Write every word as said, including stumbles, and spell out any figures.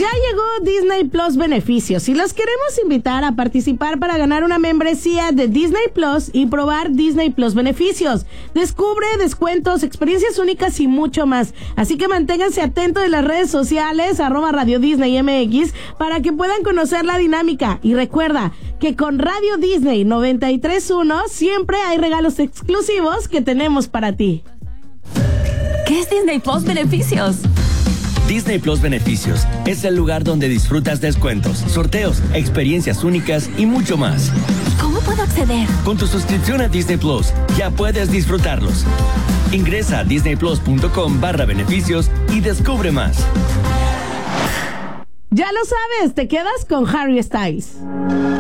Ya llegó Disney Plus Beneficios y los queremos invitar a participar para ganar una membresía de Disney Plus y probar Disney Plus Beneficios. Descubre descuentos, experiencias únicas y mucho más. Así que manténganse atentos de las redes sociales, arroba Radio Disney M X, para que puedan conocer la dinámica. Y recuerda que con Radio Disney noventa y tres punto uno siempre hay regalos exclusivos que tenemos para ti. ¿Qué es Disney Plus Beneficios? Disney Plus Beneficios es el lugar donde disfrutas descuentos, sorteos, experiencias únicas y mucho más. ¿Cómo puedo acceder? Con tu suscripción a Disney Plus ya puedes disfrutarlos. Ingresa a disneyplus.com barra beneficios y descubre más. Ya lo sabes, te quedas con Harry Styles.